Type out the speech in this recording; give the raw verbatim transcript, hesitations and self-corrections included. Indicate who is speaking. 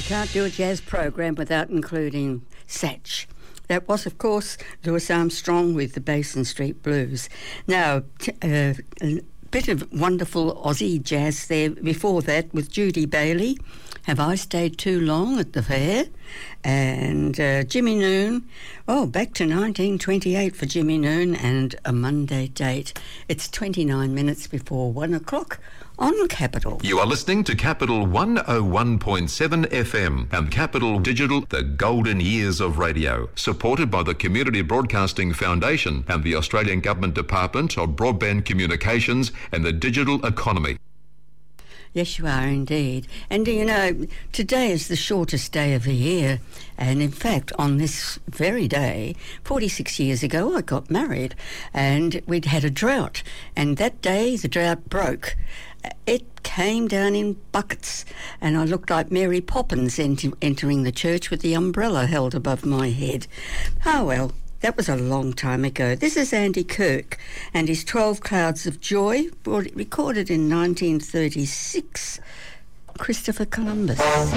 Speaker 1: Can't do a jazz program without including Satch. That was, of course, Louis Armstrong with the Basin Street Blues. Now, t- uh, a bit of wonderful Aussie jazz there before that with Judy Bailey. Have I Stayed Too Long at the Fair? And uh, Jimmy Noon. Oh, back to nineteen twenty-eight for Jimmy Noon and A Monday Date. It's twenty-nine minutes before one o'clock on Capital.
Speaker 2: You are listening to Capital one oh one point seven F M and Capital Digital, the golden years of radio, supported by the Community Broadcasting Foundation and the Australian Government Department of Broadband Communications and the Digital Economy.
Speaker 1: Yes, you are indeed. And, you know, today is the shortest day of the year. And, in fact, on this very day, forty-six years ago, I got married and we'd had a drought. And that day, the drought broke. It came down in buckets and I looked like Mary Poppins ent- entering the church with the umbrella held above my head. Oh, well. That was a long time ago. This is Andy Kirk and his twelve Clouds of Joy, recorded in nineteen thirty-six. Christopher Columbus.